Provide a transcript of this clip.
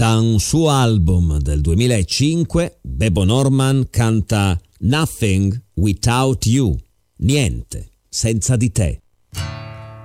Da un suo album del 2005, Bebo Norman canta Nothing Without You, niente senza di te.